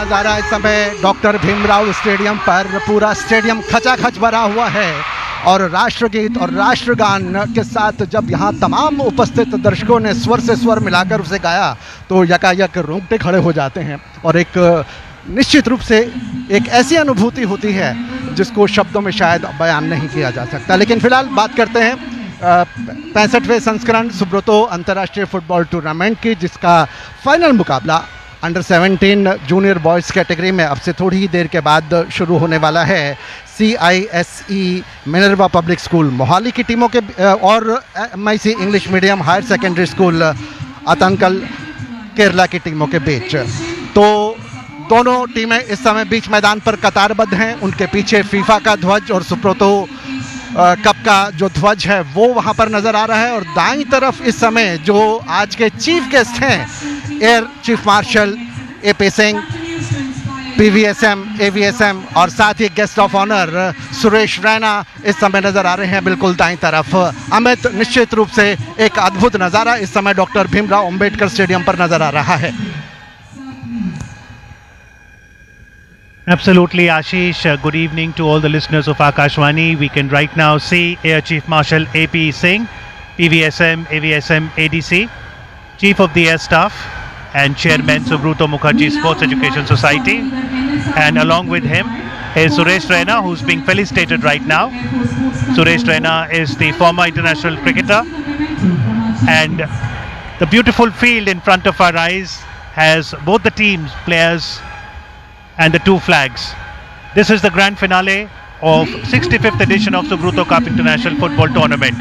नज़ारा इस समय डॉक्टर भीमराव स्टेडियम पर। पूरा स्टेडियम खचाखच भरा हुआ है और राष्ट्रगीत और राष्ट्रगान के साथ जब यहाँ तमाम उपस्थित दर्शकों ने स्वर से स्वर मिलाकर उसे गाया तो यकायक रोंगटे खड़े हो जाते हैं और एक निश्चित रूप से एक ऐसी अनुभूति होती है जिसको शब्दों में शायद बयान नहीं किया जा सकता। लेकिन फिलहाल बात करते हैं 65वें संस्करण सुब्रतो अंतर्राष्ट्रीय फुटबॉल टूर्नामेंट की, जिसका फाइनल मुकाबला अंडर 17 जूनियर बॉयज़ कैटेगरी में अब से थोड़ी ही देर के बाद शुरू होने वाला है। CISE Minerva public school Mohali की टीमों के और MIC English medium higher secondary school अतनकल Kerala की टीमों के बीच। तो दोनों टीमें इस समय बीच मैदान पर कतारबद्ध हैं। उनके पीछे फीफा का ध्वज और सुब्रतो कप का जो ध्वज है वो वहाँ पर नज़र आ रहा है। और दाईं तरफ इस समय जो आज के चीफ गेस्ट हैं, air chief marshal AP Singh, PVSM, AVSM और साथ ही guest of honour Suresh Raina इस समय नज़र आ रहे हैं बिल्कुल दाईं तरफ। अमित, निश्चित रूप से एक अद्भुत नज़ारा इस समय डॉक्टर भीमराव अंबेडकर स्टेडियम पर नज़र आ रहा है। Absolutely, Ashish. Good evening to all the listeners of Akashvani. We can right now see Air Chief Marshal AP Singh, PVSM, AVSM, ADC, Chief of the Air Staff and Chairman Subrata Mukherjee Sports Education Society, and along with him is Suresh Raina, who's being felicitated right now. Suresh Raina is the former international cricketer, and the beautiful field in front of our eyes has both the teams, players and the two flags. This is the grand finale of 65th edition of Subrata Cup International Football Tournament.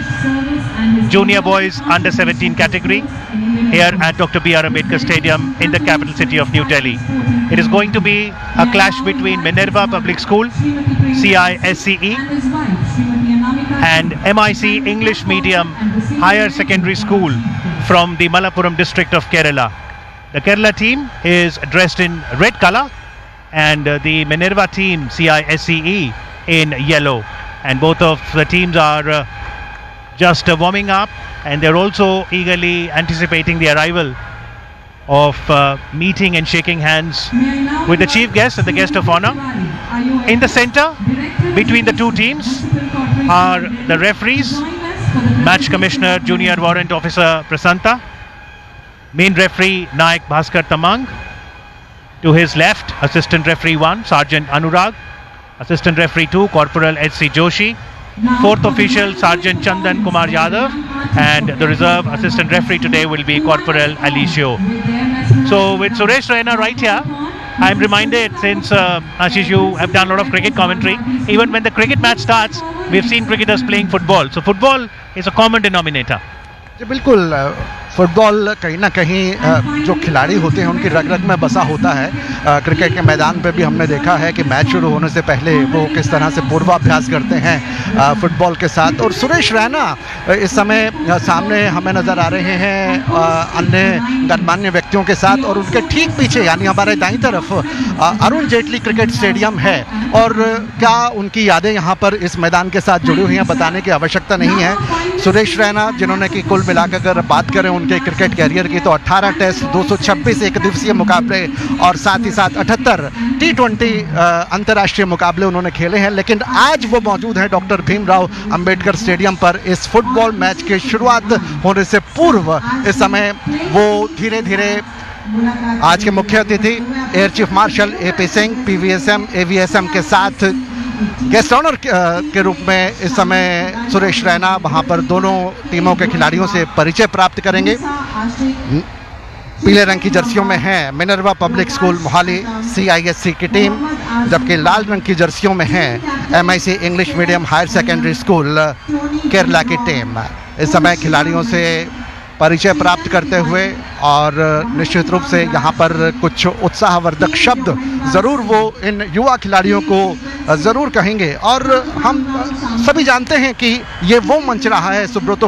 Junior boys under 17 category here at Dr. B.R. Ambedkar Stadium in the capital city of New Delhi. It is going to be a clash between Minerva Public School, CISE, and MIC English Medium Higher Secondary School from the Malappuram district of Kerala. The Kerala team is dressed in red color and the Minerva team, CISE, in yellow. And both of the teams are just warming up, and they're also eagerly anticipating the arrival of meeting and shaking hands with the chief guest and the guest of honor. In the center, between the two teams, are the referees, Match Commissioner Junior Warrant Officer Prasanta, main referee Nayak Bhaskar Tamang. To his left, Assistant Referee 1, Sergeant Anurag. Assistant Referee 2, Corporal H.C. Joshi. Fourth official, Sergeant Chandan Kumar Yadav. And the reserve Assistant Referee today will be Corporal Alicio. So with Suresh Raina right here, I'm reminded, since Ashish, you have done a lot of cricket commentary, even when the cricket match starts, we've seen cricketers playing football. So football is a common denominator. जी बिल्कुल, football कहीं ना कहीं जो खिलाड़ी होते हैं उनकी रग रग में बसा होता है। क्रिकेट के मैदान पे भी हमने देखा है कि मैच शुरू होने से पहले वो किस तरह से पूर्वाभ्यास करते हैं फुटबॉल के साथ। और सुरेश रैना इस समय सामने हमें नज़र आ रहे हैं अन्य गणमान्य व्यक्तियों के साथ, और उनके ठीक पीछे यानी हमारे दाईं तरफ अरुण जेटली क्रिकेट स्टेडियम है। और क्या उनकी यादें यहाँ पर इस मैदान के साथ जुड़ी हुई हैं बताने की आवश्यकता नहीं है। सुरेश रैना, जिन्होंने कि कुल मिलाकर अगर बात करें उनके क्रिकेट कैरियर की, तो 18 टेस्ट, 226 एक दिवसीय मुकाबले और साथ ही साथ 78 T20 अंतर्राष्ट्रीय मुकाबले उन्होंने खेले हैं। लेकिन आज वो मौजूद हैं डॉक्टर भीमराव अंबेडकर स्टेडियम पर इस फुटबॉल मैच की शुरुआत होने से पूर्व। इस समय वो धीरे धीरे आज के मुख्य अतिथि air chief marshal AP Singh, PVSM, AVSM के साथ गेस्ट ऑनर के रूप में इस समय सुरेश रैना वहाँ पर दोनों टीमों के खिलाड़ियों से परिचय प्राप्त करेंगे। पीले रंग की जर्सियों में है Minerva public school Mohali CISE की टीम, जबकि लाल रंग की जर्सियों में है MIC English medium higher secondary school Kerala की टीम। इस समय खिलाड़ियों से परिचय प्राप्त करते हुए और निश्चित रूप से यहाँ पर कुछ उत्साहवर्धक शब्द ज़रूर वो इन युवा खिलाड़ियों को ज़रूर कहेंगे। और हम सभी जानते हैं कि ये वो मंच रहा है सुब्रतो